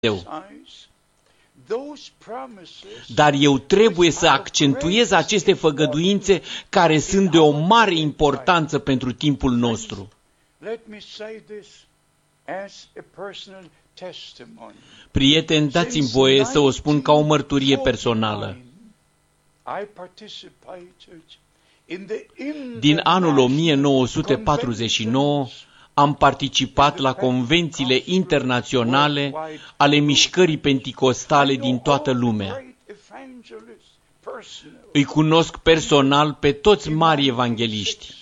Dar eu trebuie să accentuez aceste făgăduințe care sunt de o mare importanță pentru timpul nostru. Prieteni, dați-mi voie să o spun ca o mărturie personală. Din anul 1949 am participat la convențiile internaționale ale mișcării penticostale din toată lumea. Îi cunosc personal pe toți mari evangeliști.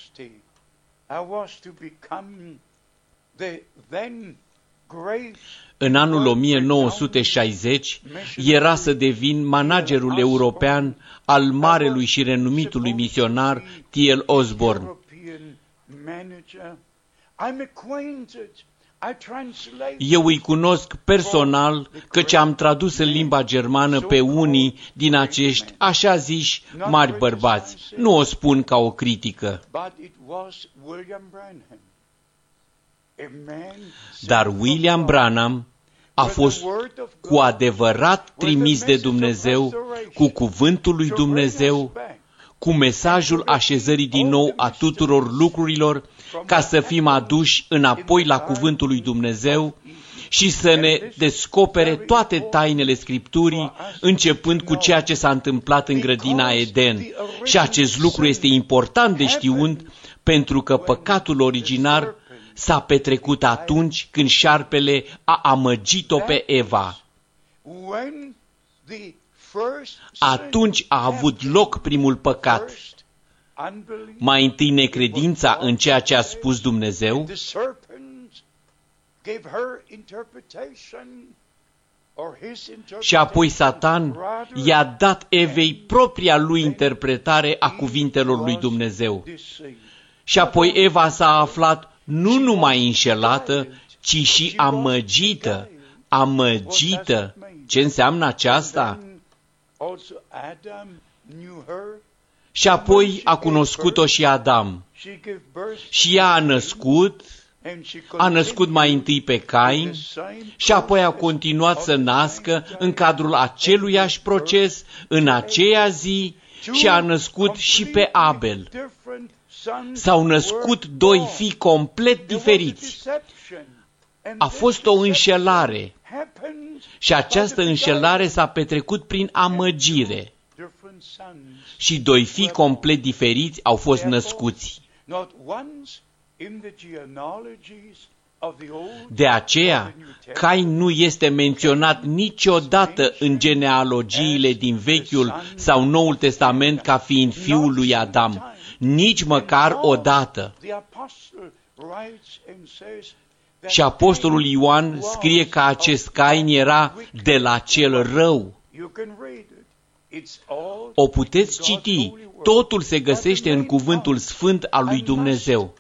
În anul 1960 era să devin managerul european al marelui și renumitului misionar T.L. Osborne. Eu îi cunosc personal, căci am tradus în limba germană pe unii din acești așa ziși mari bărbați. Nu o spun ca o critică. Dar William Branham a fost cu adevărat trimis de Dumnezeu, cu cuvântul lui Dumnezeu, cu mesajul așezării din nou a tuturor lucrurilor, ca să fim aduși înapoi la cuvântul lui Dumnezeu și să ne descopere toate tainele Scripturii, începând cu ceea ce s-a întâmplat în grădina Eden. Și acest lucru este important de știut, pentru că păcatul originar s-a petrecut atunci când șarpele a amăgit-o pe Eva. Atunci a avut loc primul păcat. Mai întâi necredința în ceea ce a spus Dumnezeu, și apoi Satan i-a dat Evei propria lui interpretare a cuvintelor lui Dumnezeu. Și apoi Eva s-a aflat nu numai înșelată, ci și amăgită. Amăgită. Ce înseamnă aceasta? Și apoi a cunoscut-o și Adam. Și ea a născut mai întâi pe Cain și apoi a continuat să nască în cadrul aceluiași proces, în aceea zi, și a născut și pe Abel. S-au născut doi fii complet diferiți. A fost o înșelare și această înșelare s-a petrecut prin amăgire. Și doi fii complet diferiți au fost născuți. De aceea, Cain nu este menționat niciodată în genealogiile din Vechiul sau Noul Testament ca fiind fiul lui Adam, nici măcar odată. Și apostolul Ioan scrie că acest Cain era de la cel rău. O puteți citi, totul se găsește în cuvântul sfânt al lui Dumnezeu.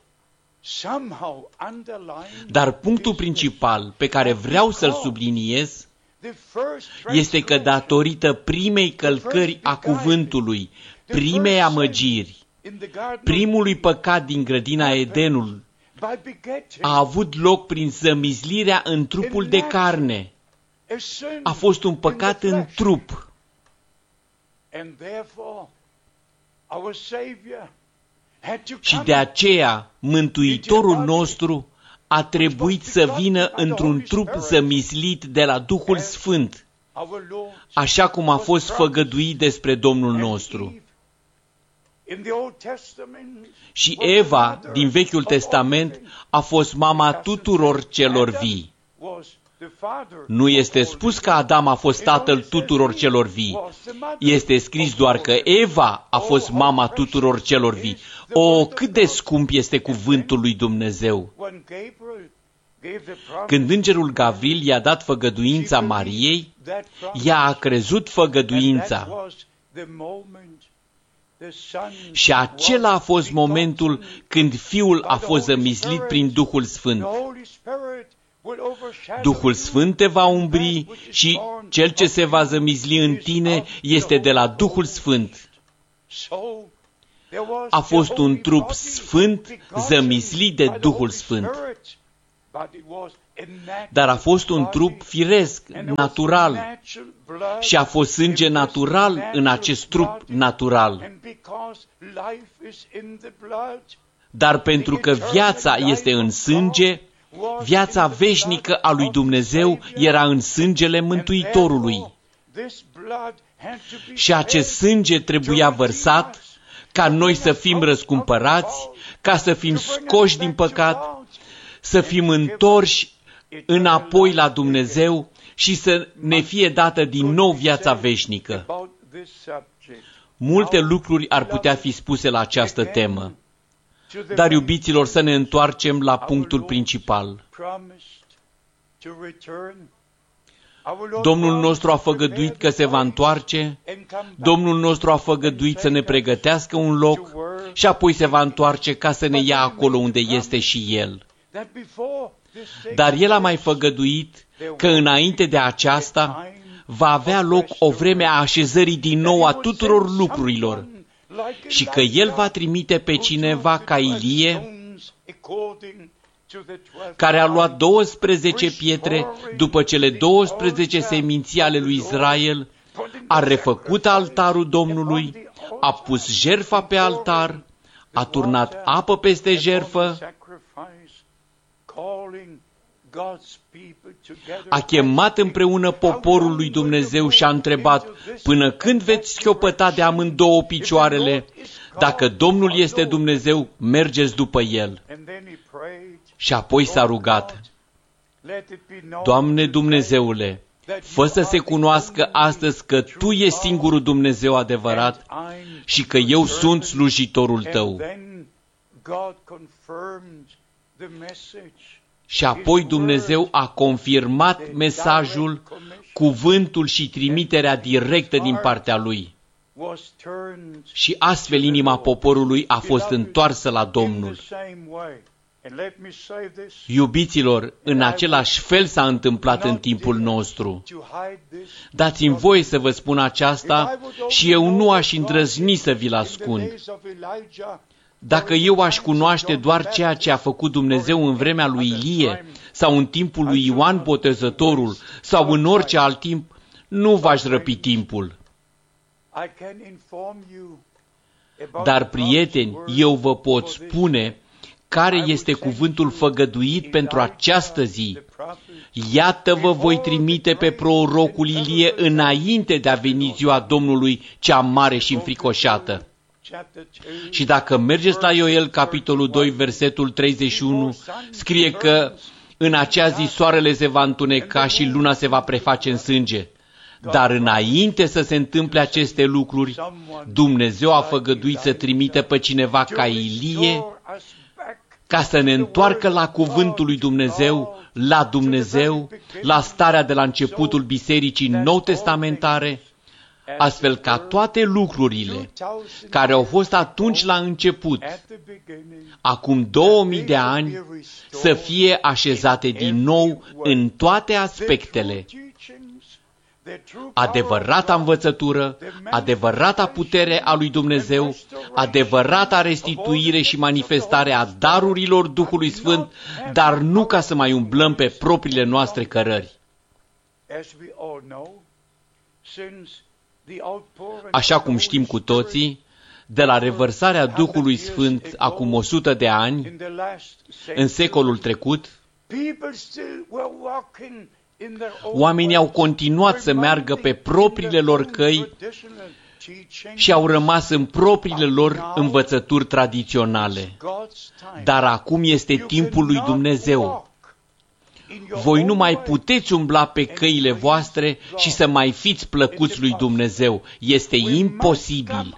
Dar punctul principal pe care vreau să-l subliniez este că datorită primei călcări a cuvântului, primei amăgiri, primului păcat din grădina Edenului, a avut loc prin zămizlirea în trupul de carne. A fost un păcat în trup. Și de aceea, Mântuitorul nostru a trebuit să vină într-un trup zămislit de la Duhul Sfânt, așa cum a fost făgăduit despre Domnul nostru. Și Eva, din Vechiul Testament, a fost mama tuturor celor vii. Nu este spus că Adam a fost tatăl tuturor celor vii. Este scris doar că Eva a fost mama tuturor celor vii. O, cât de scump este cuvântul lui Dumnezeu! Când îngerul Gavril i-a dat făgăduința Mariei, ea a crezut făgăduința. Și acela a fost momentul când Fiul a fost zămislit prin Duhul Sfânt. Duhul Sfânt te va umbri și cel ce se va zămisli în tine este de la Duhul Sfânt. A fost un trup sfânt zămislit de Duhul Sfânt. dar a fost un trup firesc, natural, și a fost sânge natural în acest trup natural. Dar pentru că viața este în sânge, viața veșnică a lui Dumnezeu era în sângele Mântuitorului. Și acest sânge trebuia vărsat ca noi să fim răscumpărați, ca să fim scoși din păcat, să fim întorși înapoi la Dumnezeu și să ne fie dată din nou viața veșnică. Multe lucruri ar putea fi spuse la această temă, dar, iubiților, să ne întoarcem la punctul principal. Domnul nostru a făgăduit că se va întoarce, Domnul nostru a făgăduit să ne pregătească un loc și apoi se va întoarce ca să ne ia acolo unde este și El. Dar El a mai făgăduit că înainte de aceasta va avea loc o vreme a așezării din nou a tuturor lucrurilor și că El va trimite pe cineva ca Ilie, care a luat 12 pietre după cele 12 seminții ale lui Israel, a refăcut altarul Domnului, a pus jertfa pe altar, a turnat apă peste jertfă, a chemat împreună poporul lui Dumnezeu și a întrebat: până când veți schiopăta de amândouă picioarele? Dacă Domnul este Dumnezeu, mergeți după El. Și apoi s-a rugat: Doamne Dumnezeule, fă să se cunoască astăzi că Tu ești singurul Dumnezeu adevărat și că eu sunt slujitorul Tău. Și apoi Dumnezeu a confirmat mesajul, cuvântul și trimiterea directă din partea Lui. Și astfel inima poporului a fost întoarsă la Domnul. Iubiților, în același fel s-a întâmplat în timpul nostru. Dați-mi voie să vă spun aceasta și eu nu aș îndrăzni să vi-l ascund. Dacă eu aș cunoaște doar ceea ce a făcut Dumnezeu în vremea lui Ilie, sau în timpul lui Ioan Botezătorul, sau în orice alt timp, nu v-aș răpi timpul. Dar, prieteni, eu vă pot spune care este cuvântul făgăduit pentru această zi. Iată vă voi trimite pe prorocul Ilie înainte de a veni ziua Domnului cea mare și înfricoșată. Și dacă mergeți la Ioel, capitolul 2, versetul 31, scrie că în acea zi soarele se va întuneca și luna se va preface în sânge. Dar înainte să se întâmple aceste lucruri, Dumnezeu a făgăduit să trimită pe cineva ca Ilie, ca să ne întoarcă la cuvântul lui Dumnezeu, la starea de la începutul bisericii nou-testamentare, astfel ca toate lucrurile care au fost atunci la început, acum 2000 de ani, să fie așezate din nou în toate aspectele. Adevărata învățătură, adevărata putere a lui Dumnezeu, adevărata restituire și manifestare a darurilor Duhului Sfânt, dar nu ca să mai umblăm pe propriile noastre cărări. Așa cum știm cu toții, de la revărsarea Duhului Sfânt acum 100 de ani, în secolul trecut, oamenii au continuat să meargă pe propriile lor căi și au rămas în propriile lor învățături tradiționale. Dar acum este timpul lui Dumnezeu. Voi nu mai puteți umbla pe căile voastre și să mai fiți plăcuți lui Dumnezeu. Este imposibil.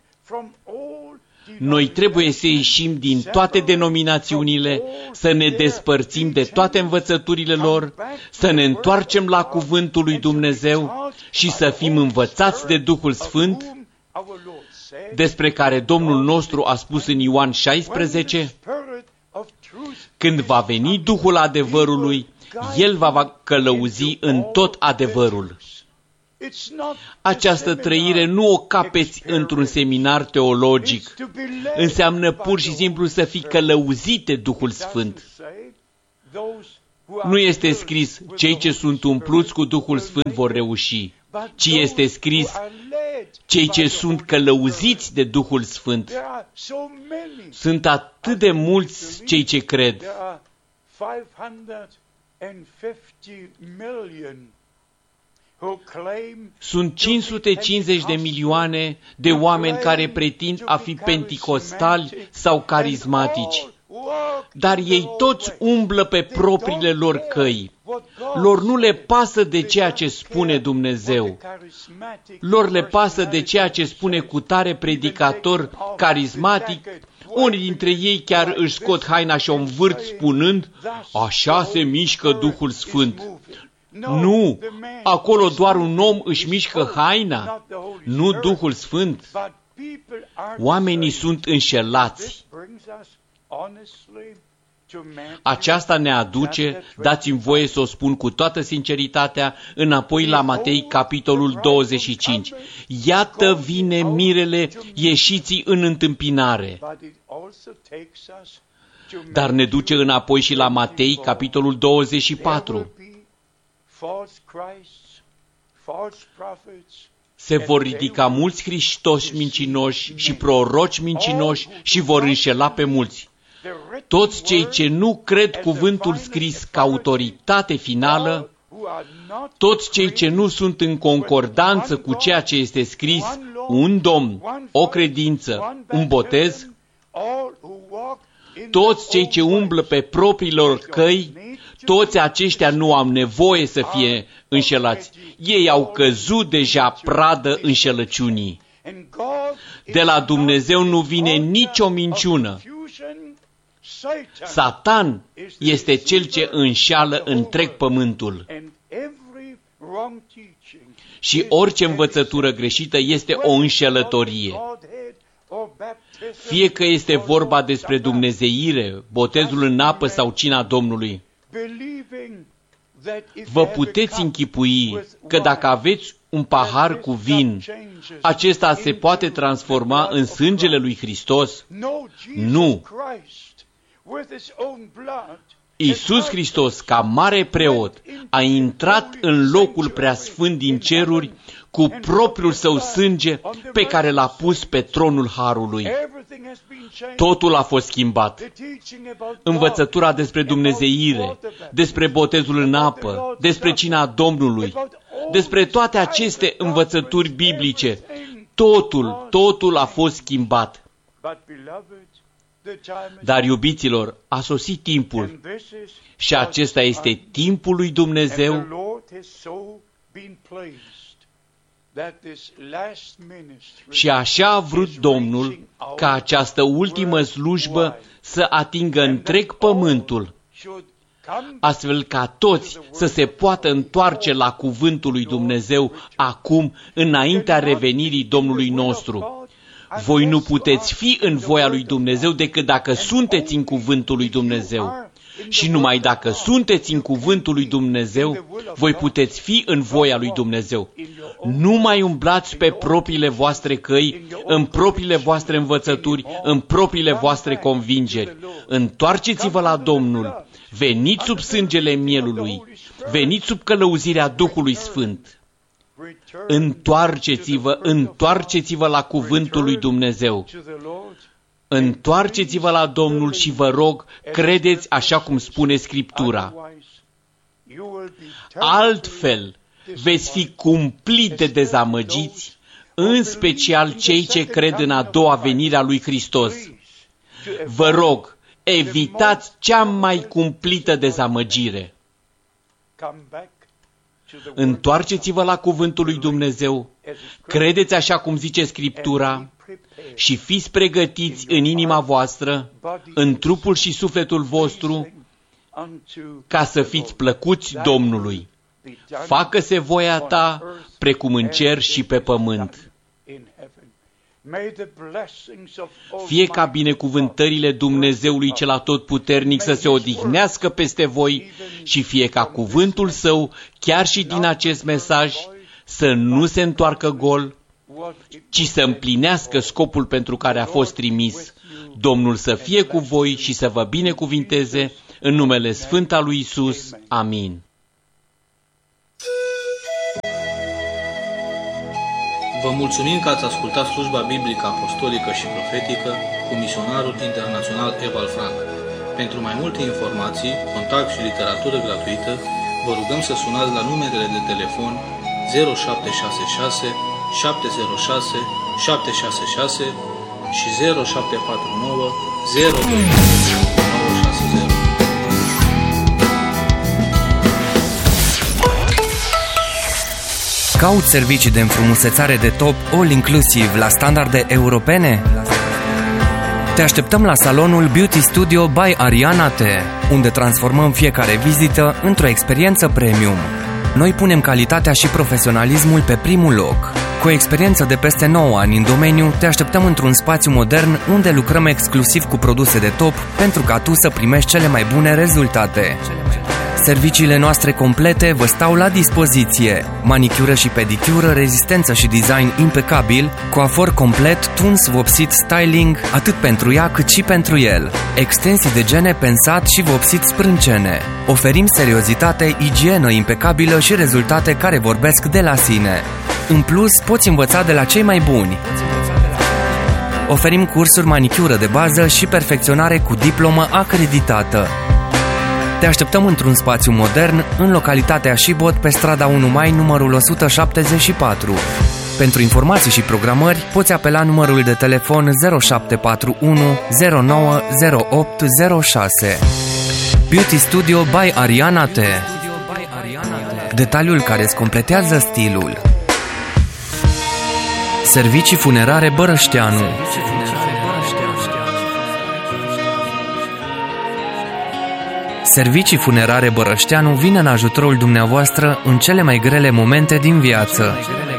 Noi trebuie să ieșim din toate denominațiunile, să ne despărțim de toate învățăturile lor, să ne întoarcem la cuvântul lui Dumnezeu și să fim învățați de Duhul Sfânt, despre care Domnul nostru a spus în Ioan 16, când va veni Duhul adevărului, El va călăuzi în tot adevărul. Această trăire nu o capeți într-un seminar teologic. Înseamnă pur și simplu să fii călăuzit de Duhul Sfânt. Nu este scris, cei ce sunt umpluți cu Duhul Sfânt vor reuși, ci este scris, cei ce sunt călăuziți de Duhul Sfânt. Sunt atât de mulți cei ce cred. Sunt 550 de milioane de oameni care pretind a fi penticostali sau carismatici, dar ei toți umblă pe propriile lor căi. Lor nu le pasă de ceea ce spune Dumnezeu. Lor le pasă de ceea ce spune cutare predicator carismatic. Unii dintre ei chiar își scot haina și o învârt spunând, așa se mișcă Duhul Sfânt. Nu, acolo doar un om își mișcă haina, nu Duhul Sfânt. Oamenii sunt înșelați. Aceasta ne aduce, dați-mi voie să o spun cu toată sinceritatea, înapoi la Matei, capitolul 25. Iată vine mirele, ieșiți în întâmpinare. Dar ne duce înapoi și la Matei, capitolul 24. Se vor ridica mulți Hristoși mincinoși și proroci mincinoși și vor înșela pe mulți. Toți cei ce nu cred cuvântul scris ca autoritate finală, toți cei ce nu sunt în concordanță cu ceea ce este scris, un Domn, o credință, un botez, toți cei ce umblă pe propriilor căi, toți aceștia nu au nevoie să fie înșelați. Ei au căzut deja pradă înșelăciunii. De la Dumnezeu nu vine nicio minciună. Satan este cel ce înșeală întreg pământul. Și orice învățătură greșită este o înșelătorie. Fie că este vorba despre dumnezeire, botezul în apă sau cina Domnului. Vă puteți închipui că dacă aveți un pahar cu vin, acesta se poate transforma în sângele lui Hristos? Nu! Iisus Hristos, ca mare preot, a intrat în locul preasfânt din ceruri cu propriul său sânge pe care l-a pus pe tronul harului. Totul a fost schimbat. Învățătura despre dumnezeire, despre botezul în apă, despre cina Domnului, despre toate aceste învățături biblice, totul a fost schimbat. Dar, iubiților, a sosit timpul și acesta este timpul lui Dumnezeu și așa a vrut Domnul ca această ultimă slujbă să atingă întreg pământul, astfel ca toți să se poată întoarce la cuvântul lui Dumnezeu acum, înaintea revenirii Domnului nostru. Voi nu puteți fi în voia lui Dumnezeu decât dacă sunteți în cuvântul lui Dumnezeu. Și numai dacă sunteți în cuvântul lui Dumnezeu, voi puteți fi în voia lui Dumnezeu. Nu mai umblați pe propriile voastre căi, în propriile voastre învățături, în propriile voastre convingeri. Întoarceți-vă la Domnul, veniți sub sângele mielului, veniți sub călăuzirea Duhului Sfânt. Întoarceți-vă la cuvântul lui Dumnezeu. Întoarceți-vă la Domnul și vă rog, credeți așa cum spune Scriptura. Altfel, veți fi cumplit de dezamăgiți, în special cei ce cred în a doua venire a lui Hristos. Vă rog, evitați cea mai cumplită dezamăgire. Întoarceți-vă la cuvântul lui Dumnezeu, credeți așa cum zice Scriptura și fiți pregătiți în inima voastră, în trupul și sufletul vostru, ca să fiți plăcuți Domnului. Facă-se voia ta, precum în cer și pe pământ. Fie ca binecuvântările Dumnezeului cel atotputernic să se odihnească peste voi și fie ca cuvântul său, chiar și din acest mesaj, să nu se întoarcă gol, ci să împlinească scopul pentru care a fost trimis. Domnul să fie cu voi și să vă binecuvinteze în numele sfânt al lui Iisus. Amin. Vă mulțumim că ați ascultat slujba biblică, apostolică și profetică cu misionarul internațional Eval Frank. Pentru mai multe informații, contact și literatură gratuită, vă rugăm să sunați la numerele de telefon 0766 706 766 și 0749 02 960. Cauți servicii de înfrumusețare de top all-inclusiv la standarde europene? Te așteptăm la salonul Beauty Studio by Ariana T, unde transformăm fiecare vizită într-o experiență premium. Noi punem calitatea și profesionalismul pe primul loc. Cu o experiență de peste 9 ani în domeniu, te așteptăm într-un spațiu modern unde lucrăm exclusiv cu produse de top pentru ca tu să primești cele mai bune rezultate. Serviciile noastre complete vă stau la dispoziție. Manicură și pedicură, rezistență și design impecabil, coafor complet, tuns, vopsit, styling, atât pentru ea cât și pentru el. Extensii de gene pensat și vopsit sprâncene. Oferim seriozitate, igienă impecabilă și rezultate care vorbesc de la sine. În plus, poți învăța de la cei mai buni. Oferim cursuri manicură de bază și perfecționare cu diplomă acreditată. Te așteptăm într-un spațiu modern, în localitatea Șibot, pe strada 1 Mai, numărul 174. Pentru informații și programări, poți apela numărul de telefon 0741 090806. Beauty Studio by Ariana T. Detaliul care îți completează stilul. Servicii funerare Bărășteanu. Servicii funerare Bărășteanu vine în ajutorul dumneavoastră în cele mai grele momente din viață.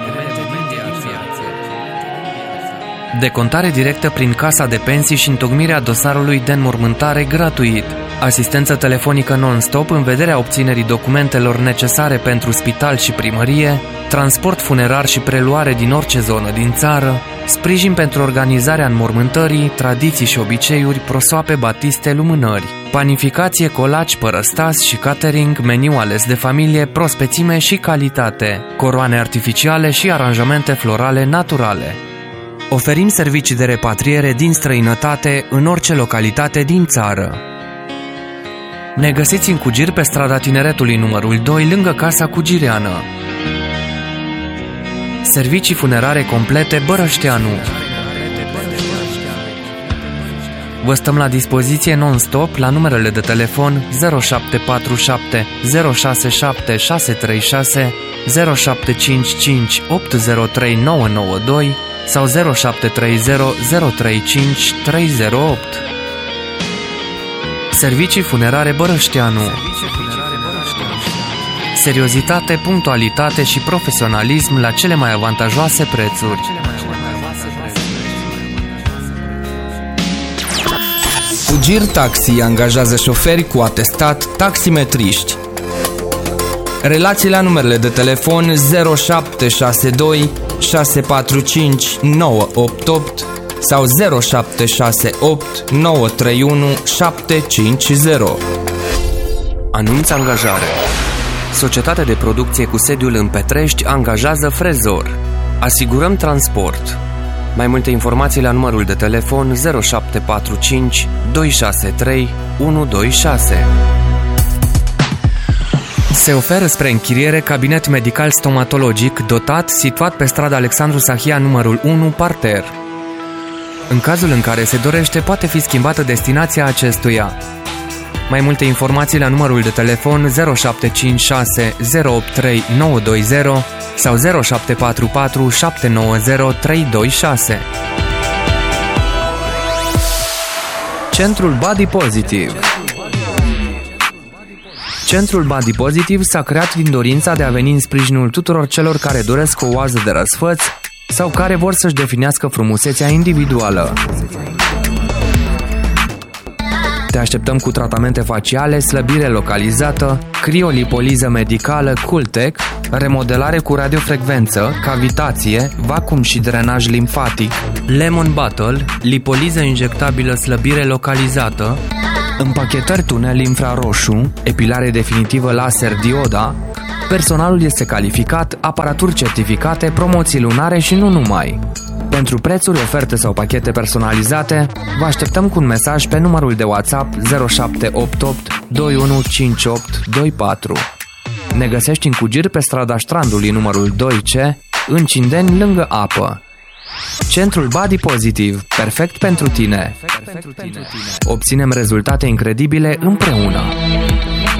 Decontare directă prin casa de pensii și întocmirea dosarului de înmormântare gratuit. Asistență telefonică non-stop în vederea obținerii documentelor necesare pentru spital și primărie, transport funerar și preluare din orice zonă din țară, sprijin pentru organizarea înmormântării, tradiții și obiceiuri, prosoape, batiste, lumânări, panificație, colaci, părăstas și catering, meniu ales de familie, prospețime și calitate, coroane artificiale și aranjamente florale naturale. Oferim servicii de repatriere din străinătate în orice localitate din țară. Ne găsiți în Cugir pe strada Tineretului numărul 2, lângă Casa Cugireană. Servicii funerare complete Bărășteanu. Vă stăm la dispoziție non-stop la numerele de telefon 0747 067 636, 0755 803 992 sau 0730 035 308. Servicii funerare Bărășteanu. Seriozitate, punctualitate și profesionalism la cele mai avantajoase prețuri. Fugir Taxi angajează șoferi cu atestat, taximetriști. Relații la numerele de telefon 0762 645 988 sau 0768 931 750. Anunț angajare. Societatea de producție cu sediul în Petrești angajează frezor. Asigurăm transport. Mai multe informații la numărul de telefon 0745 263 126. Se oferă spre închiriere cabinet medical stomatologic dotat, situat pe strada Alexandru Sahia numărul 1, parter. În cazul în care se dorește, poate fi schimbată destinația acestuia. Mai multe informații la numărul de telefon 0756 083 920 sau 0744 790 326. Centrul Body Positive. Centrul Body Positive s-a creat din dorința de a veni în sprijinul tuturor celor care doresc o oază de răsfăț sau care vor să-și definească frumusețea individuală. Te așteptăm cu tratamente faciale, slăbire localizată, criolipoliză medicală Cooltech, remodelare cu radiofrecvență, cavitație, vacuum și drenaj limfatic, Lemon Bottle, lipoliză injectabilă slăbire localizată, împachetări tunel infraroșu, epilare definitivă laser dioda, personalul este calificat, aparaturi certificate, promoții lunare și nu numai. Pentru prețuri, oferte sau pachete personalizate, vă așteptăm cu un mesaj pe numărul de WhatsApp 0788 215824. Ne găsești în Cugir pe strada Strandului numărul 2C, în Cindeni, lângă apă. Centrul Body Positive, perfect pentru tine. Obținem rezultate incredibile împreună.